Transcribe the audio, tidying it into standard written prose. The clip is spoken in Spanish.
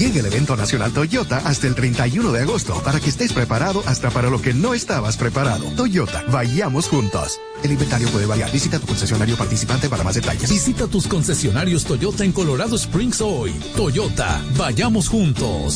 Llega el evento nacional Toyota hasta el 31 de agosto para que estés preparado hasta para lo que no estabas preparado. Toyota, vayamos juntos. El inventario puede variar. Visita tu concesionario participante para más detalles. Visita tus concesionarios Toyota en Colorado Springs hoy. Toyota, vayamos juntos.